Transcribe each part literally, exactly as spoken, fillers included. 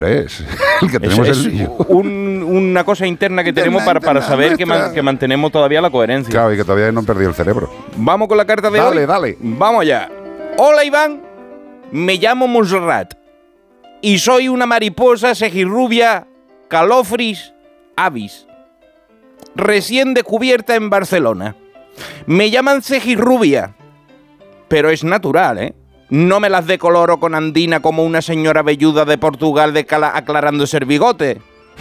Es el que tenemos es, el es un, una cosa interna que interna, tenemos para, para saber que, man, que mantenemos todavía la coherencia. Claro, y que todavía no han perdido el cerebro. Vamos con la carta de dale, hoy. Dale, dale. Vamos allá. Hola, Iván. Me llamo Montserrat y soy una mariposa cejirrubia Calofris avis, recién descubierta en Barcelona. Me llaman cejirrubia, pero es natural, ¿eh? No me las decoloro con andina como una señora velluda de Portugal de cala aclarándose el bigote.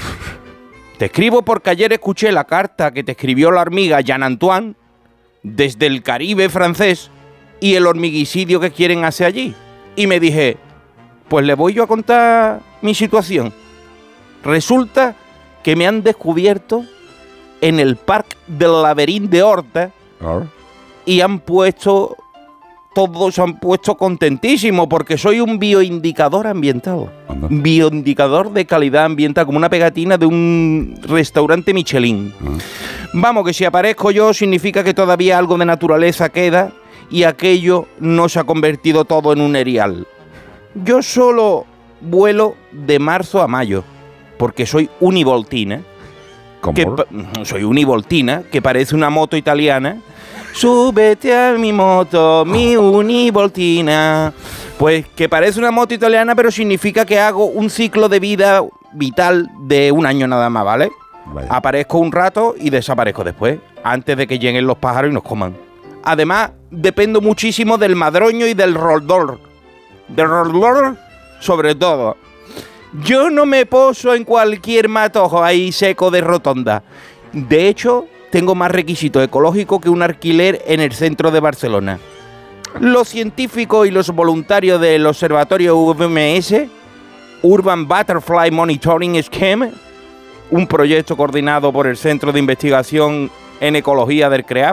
Te escribo porque ayer escuché la carta que te escribió la hormiga Jean Antoine desde el Caribe francés y el hormiguicidio que quieren hacer allí. Y me dije, pues le voy yo a contar mi situación. Resulta que me han descubierto en el Parque del Laberinto de Horta ¿Ah? y han puesto... Todos se han puesto contentísimos porque soy un bioindicador ambiental. Anda. Bioindicador de calidad ambiental, como una pegatina de un restaurante Michelin. Ah. Vamos, que si aparezco yo significa que todavía algo de naturaleza queda y aquello no se ha convertido todo en un erial. Yo solo vuelo de marzo a mayo porque soy univoltina. ¿Cómo? Que pa- soy univoltina, que parece una moto italiana. Súbete a mi moto, mi univoltina. Pues que parece una moto italiana, pero significa que hago un ciclo de vida vital de un año nada más, ¿vale? Vaya. Aparezco un rato y desaparezco después, antes de que lleguen los pájaros y nos coman. Además, dependo muchísimo del madroño y del roldor. Del roldor, sobre todo. Yo no me poso en cualquier matojo ahí seco de rotonda. De hecho, tengo más requisitos ecológicos que un alquiler en el centro de Barcelona. Los científicos y los voluntarios del Observatorio U M S, Urban Butterfly Monitoring Scheme, un proyecto coordinado por el Centro de Investigación en Ecología del CREAF,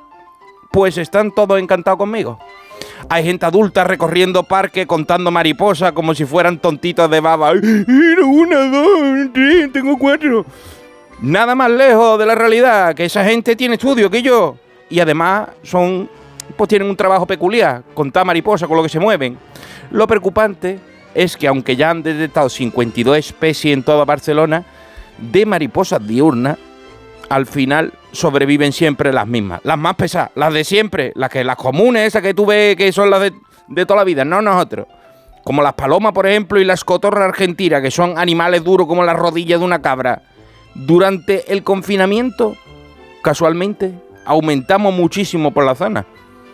pues están todos encantados conmigo. Hay gente adulta recorriendo parques contando mariposas como si fueran tontitos de baba. ¡Era una, dos, tres, tengo cuatro! Nada más lejos de la realidad, que esa gente tiene estudio que yo. Y además son, pues tienen un trabajo peculiar, contar mariposas con lo que se mueven. Lo preocupante es que aunque ya han detectado cincuenta y dos especies en toda Barcelona, de mariposas diurnas, al final sobreviven siempre las mismas. Las más pesadas, las de siempre, las que las comunes, esas que tú ves que son las de, de toda la vida, no nosotros. Como las palomas, por ejemplo, y las cotorras argentinas, que son animales duros como las rodillas de una cabra. Durante el confinamiento, casualmente, aumentamos muchísimo por la zona,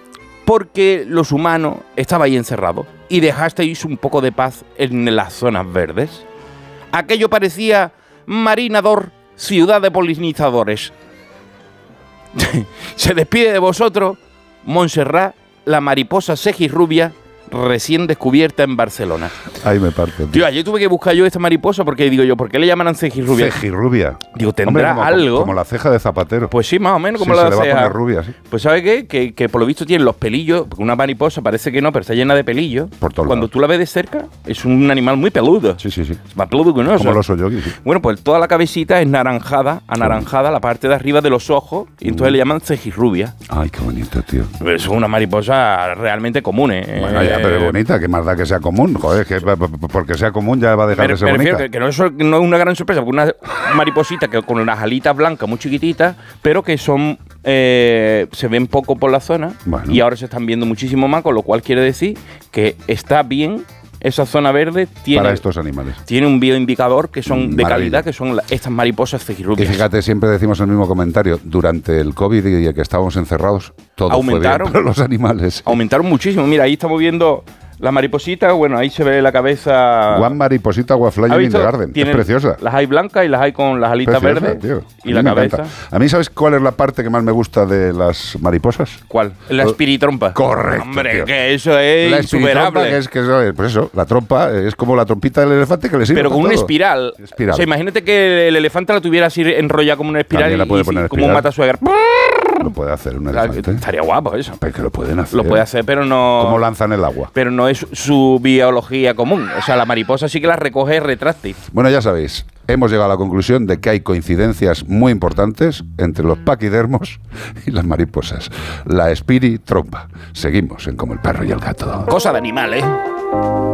porque los humanos estabais encerrados y dejasteis un poco de paz en las zonas verdes. Aquello parecía Marinador, ciudad de polinizadores. Se despide de vosotros, Montserrat, la mariposa cejirrubia, recién descubierta en Barcelona. Ahí me parte. Tío, ayer tuve que buscar yo esta mariposa porque digo yo, ¿por qué le llaman cejirrubia? Cejirrubia. Digo, ¿tendrá Hombre, como, algo? Como la ceja de Zapatero. Pues sí, más o menos como sí, la se le va ceja. a poner rubia, sí. Pues ¿sabe qué? Que, que por lo visto tiene los pelillos, porque una mariposa parece que no, pero está llena de pelillos. Por todos Cuando lados. tú la ves de cerca, es un animal muy peludo. Sí, sí, sí. Es más peludo que un oso. Como el oso yogi, sí. Bueno, pues toda la cabecita es naranjada, anaranjada, la parte de arriba de los ojos, y entonces Mm. le llaman cejirrubia. Ay, qué bonito, tío. Pero son unas mariposas realmente comunes. Bueno, ya, pero es bonita, qué más da que sea común. Joder, que p- p- porque sea común ya va a dejar Me, de ser me bonita. refiero que, que no, es, no es una gran sorpresa, porque una mariposita que con unas alitas blancas muy chiquititas, pero que son eh, se ven poco por la zona, Bueno. y ahora se están viendo muchísimo más, con lo cual quiere decir que está bien esa zona verde, tiene, Para estos animales. tiene un bioindicador que son de Maravilla. calidad, que son la- estas mariposas Y cejirrubias. fíjate, siempre decimos el mismo comentario. Durante el COVID y el que estábamos encerrados, todo Aumentaron. fue bien para los animales. Aumentaron muchísimo. Mira, ahí estamos viendo la mariposita, bueno, ahí se ve la cabeza. One mariposita, one ¿Has flying in visto? the garden. Es Tienen- preciosa. Las hay blancas y las hay con las alitas Preciosa, verdes tío. y A la mí me cabeza. encanta. A mí, ¿sabes cuál es la parte que más me gusta de las mariposas? ¿Cuál? La espiritrompa. Correcto, Hombre, tío. que eso es La espiritrompa, insuperable. que es, que eso es, pues eso, la trompa es como la trompita del elefante que le sirve Pero para con una todo. espiral. Espiral. O sea, imagínate que el elefante la tuviera así enrollada como una espiral También la y, puede y poner como un espiral. matasuegra. Lo puede hacer un elefante. Estaría guapo eso. Pero que lo pueden hacer. Lo puede hacer, pero no. ¿Cómo lanzan el agua? Pero no es su biología común. O sea, la mariposa sí que la recoge retráctil. Bueno, ya sabéis, hemos llegado a la conclusión de que hay coincidencias muy importantes entre los paquidermos y las mariposas. La espiritrompa. Seguimos en Como el perro y el gato. Cosa de animal, ¿eh?